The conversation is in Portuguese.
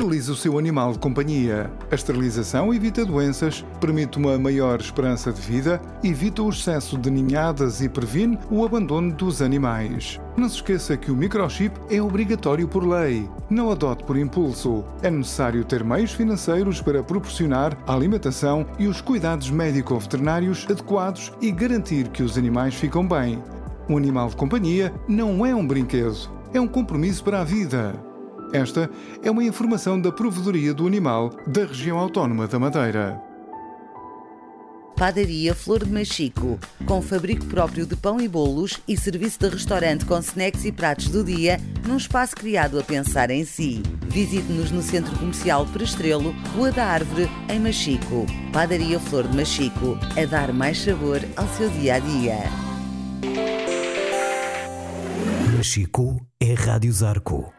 Esterilize o seu animal de companhia. A esterilização evita doenças, permite uma maior esperança de vida, evita o excesso de ninhadas e previne o abandono dos animais. Não se esqueça que o microchip é obrigatório por lei. Não adote por impulso. É necessário ter meios financeiros para proporcionar a alimentação e os cuidados médico-veterinários adequados e garantir que os animais ficam bem. Um animal de companhia não é um brinquedo, é um compromisso para a vida. Esta é uma informação da Provedoria do Animal da Região Autónoma da Madeira. Padaria Flor de Machico, com fabrico próprio de pão e bolos e serviço de restaurante com snacks e pratos do dia, num espaço criado a pensar em si. Visite-nos no Centro Comercial Perestrelo, Rua da Árvore, em Machico. Padaria Flor de Machico, a dar mais sabor ao seu dia-a-dia. Machico é Rádio Zarco.